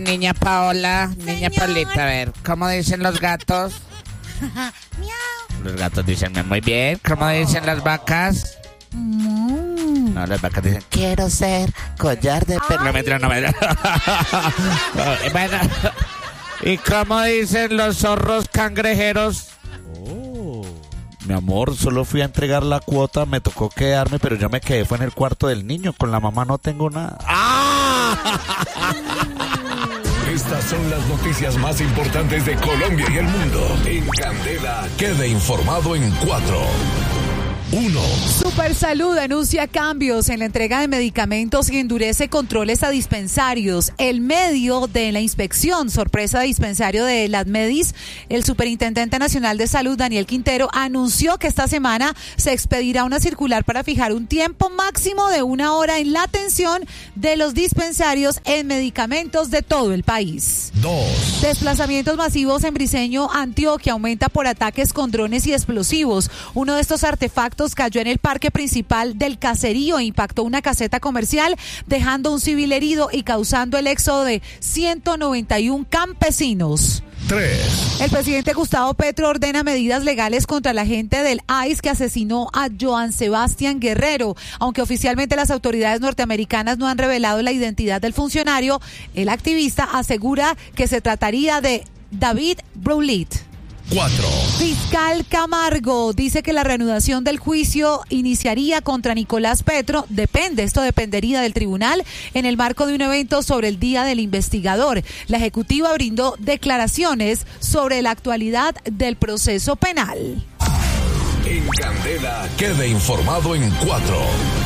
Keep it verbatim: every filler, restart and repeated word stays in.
niña Paola, niña Señor. Paulita, a ver, ¿cómo dicen los gatos? Miau. Los gatos dicen muy bien. ¿Cómo dicen las vacas? Mm. No, las vacas dicen, quiero ser collar de perro. No, mentira, no, mentira. No, bueno, ¿y cómo dicen los zorros cangrejeros? Mi amor, solo fui a entregar la cuota, me tocó quedarme, pero yo me quedé, fue en el cuarto del niño, con la mamá no tengo nada. ¡Ah! Estas son las noticias más importantes de Colombia y el mundo. En Candela, quede informado en cuatro. uno. Supersalud anuncia cambios en la entrega de medicamentos y endurece controles a dispensarios. El medio de la inspección, sorpresa de dispensario de Latmedis, el Superintendente Nacional de Salud, Daniel Quintero, anunció que esta semana se expedirá una circular para fijar un tiempo máximo de una hora en la atención de los dispensarios en medicamentos de todo el país. dos. Desplazamientos masivos en Briceño, Antioquia, aumenta por ataques con drones y explosivos. Uno de estos artefactos cayó en el parque principal del caserío e impactó una caseta comercial, dejando un civil herido y causando el éxodo de ciento noventa y uno campesinos. tres. El presidente Gustavo Petro ordena medidas legales contra el agente del I C E que asesinó a Joan Sebastián Guerrero. Aunque oficialmente las autoridades norteamericanas no han revelado la identidad del funcionario, el activista asegura que se trataría de David Brouillet. cuatro. Fiscal Camargo dice que la reanudación del juicio iniciaría contra Nicolás Petro, depende, esto dependería del tribunal, en el marco de un evento sobre el Día del Investigador. La ejecutiva brindó declaraciones sobre la actualidad del proceso penal. En Candela, quede informado en cuatro.